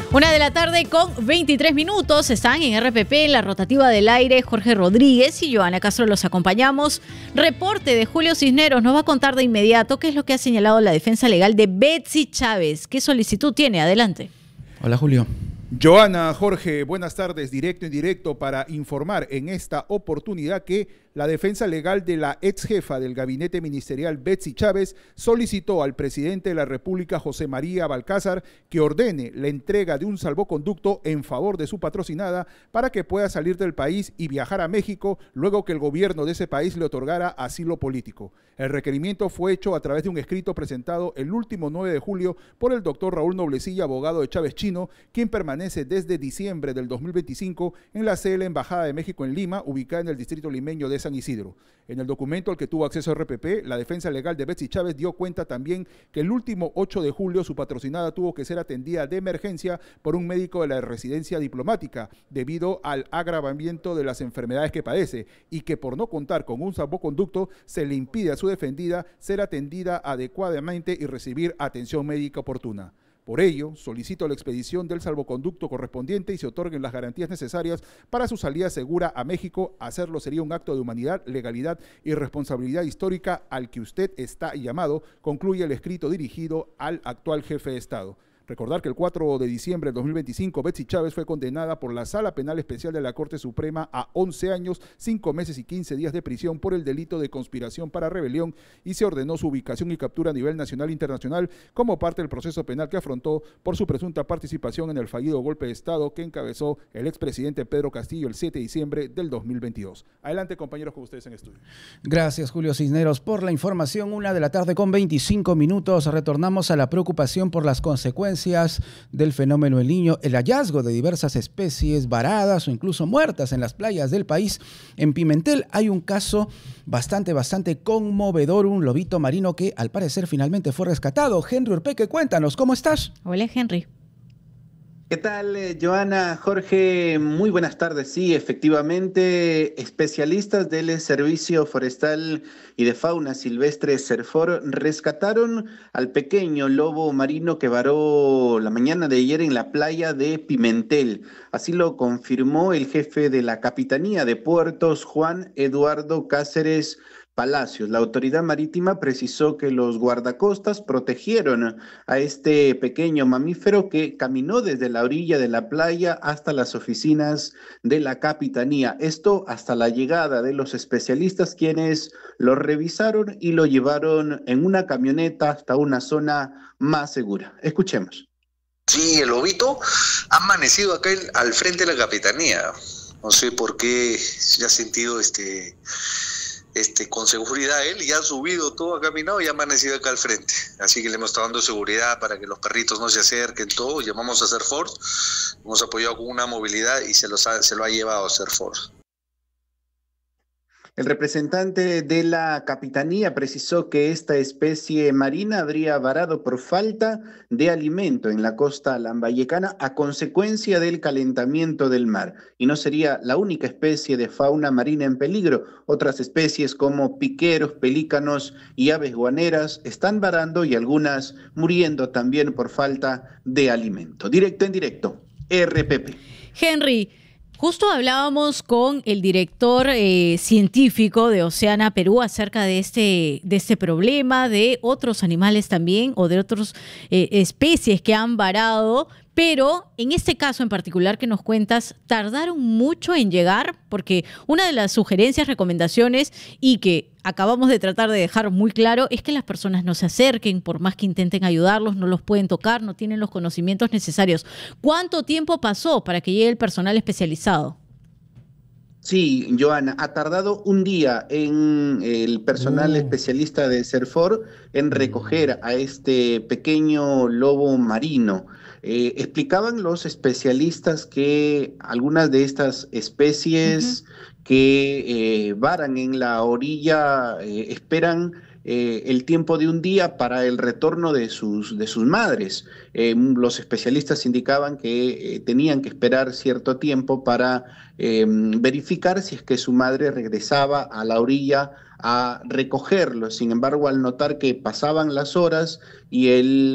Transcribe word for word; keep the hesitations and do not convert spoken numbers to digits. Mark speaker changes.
Speaker 1: Una de la tarde con veintitrés minutos. Están en R P P, en la rotativa del aire. Jorge Rodríguez y Joana Castro los acompañamos. Reporte de Julio Cisneros nos va a contar de inmediato qué es lo que ha señalado la defensa legal de Betsy Chávez. ¿Qué solicitud tiene? Adelante.
Speaker 2: Hola, Julio.
Speaker 3: Joana, Jorge, buenas tardes, directo en directo para informar en esta oportunidad que la defensa legal de la ex jefa del gabinete ministerial Betsy Chávez solicitó al presidente de la República, José María Balcázar, que ordene la entrega de un salvoconducto en favor de su patrocinada para que pueda salir del país y viajar a México luego que el gobierno de ese país le otorgara asilo político. El requerimiento fue hecho a través de un escrito presentado el último nueve de julio por el doctor Raúl Noblecilla, abogado de Chávez Chino, quien permanece desde diciembre del dos mil veinticinco en la sede de la Embajada de México en Lima, ubicada en el distrito limeño de San Isidro. En el documento al que tuvo acceso R P P, la defensa legal de Betsy Chávez dio cuenta también que el último ocho de julio su patrocinada tuvo que ser atendida de emergencia por un médico de la residencia diplomática debido al agravamiento de las enfermedades que padece y que por no contar con un salvoconducto se le impide a su defendida ser atendida adecuadamente y recibir atención médica oportuna. Por ello, solicito la expedición del salvoconducto correspondiente y se otorguen las garantías necesarias para su salida segura a México. Hacerlo sería un acto de humanidad, legalidad y responsabilidad histórica al que usted está llamado, concluye el escrito dirigido al actual jefe de Estado. Recordar que el cuatro de diciembre de dos mil veinticinco, Betsy Chávez fue condenada por la Sala Penal Especial de la Corte Suprema a once años, cinco meses y quince días de prisión por el delito de conspiración para rebelión y se ordenó su ubicación y captura a nivel nacional e internacional como parte del proceso penal que afrontó por su presunta participación en el fallido golpe de Estado que encabezó el expresidente Pedro Castillo el siete de diciembre del dos mil veintidós. Adelante, compañeros, con ustedes en estudio.
Speaker 2: Gracias, Julio Cisneros, por la información. Una de la tarde con veinticinco minutos. Retornamos a la preocupación por las consecuencias del fenómeno El Niño, el hallazgo de diversas especies varadas o incluso muertas en las playas del país. En Pimentel hay un caso bastante, bastante conmovedor, un lobito marino que al parecer finalmente fue rescatado. Henry Urpeque, cuéntanos, ¿cómo estás?
Speaker 1: Hola, Henry.
Speaker 4: ¿Qué tal, Joana, Jorge? Muy buenas tardes. Sí, efectivamente, especialistas del Servicio Forestal y de Fauna Silvestre Serfor rescataron al pequeño lobo marino que varó la mañana de ayer en la playa de Pimentel. Así lo confirmó el jefe de la Capitanía de Puertos, Juan Eduardo Cáceres Palacios. La autoridad marítima precisó que los guardacostas protegieron a este pequeño mamífero que caminó desde la orilla de la playa hasta las oficinas de la Capitanía. Esto hasta la llegada de los especialistas, quienes lo revisaron y lo llevaron en una camioneta hasta una zona más segura. Escuchemos.
Speaker 5: Sí, el lobito ha amanecido acá al frente de la Capitanía. No sé por qué se ha sentido este... Este, con seguridad él ya ha subido todo, ha caminado y ha amanecido acá al frente, así que le hemos estado dando seguridad para que los perritos no se acerquen, todo. Llamamos a Serfor, hemos apoyado con una movilidad y se, los ha, se lo ha llevado a Serfor.
Speaker 4: El representante de la Capitanía precisó que esta especie marina habría varado por falta de alimento en la costa lambayecana a consecuencia del calentamiento del mar. Y no sería la única especie de fauna marina en peligro. Otras especies como piqueros, pelícanos y aves guaneras están varando y algunas muriendo también por falta de alimento. Directo en directo, R P P.
Speaker 1: Henry, justo hablábamos con el director eh, científico de Oceana Perú acerca de este, de este problema, de otros animales también o de otras eh, especies que han varado, pero en este caso en particular que nos cuentas, tardaron mucho en llegar, porque una de las sugerencias, recomendaciones y que acabamos de tratar de dejar muy claro es que las personas no se acerquen, por más que intenten ayudarlos, no los pueden tocar, no tienen los conocimientos necesarios. ¿Cuánto tiempo pasó para que llegue el personal especializado?
Speaker 4: Sí, Joana, ha tardado un día en el personal
Speaker 2: Oh.
Speaker 4: especialista de Serfor en recoger a este pequeño lobo marino. Eh, explicaban los especialistas que algunas de estas especies uh-huh. que eh, varan en la orilla eh, esperan eh, el tiempo de un día para el retorno de sus, de sus madres. Eh, los especialistas indicaban que eh, tenían que esperar cierto tiempo para eh, verificar si es que su madre regresaba a la orilla a recogerlo. Sin embargo, al notar que pasaban las horas y él